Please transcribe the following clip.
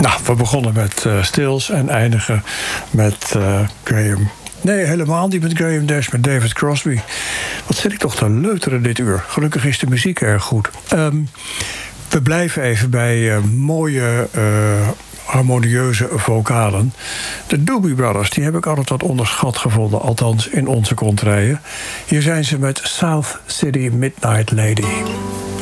Nou, we begonnen met Stills en eindigen met Graham. Nee, helemaal niet met Graham Nash, met David Crosby. Wat zit ik toch te leuteren dit uur. Gelukkig is de muziek erg goed. We blijven even bij mooie, harmonieuze vocalen. De Doobie Brothers, die heb ik altijd wat onderschat gevonden. Althans, in onze kontrijen. Hier zijn ze met South City Midnight Lady.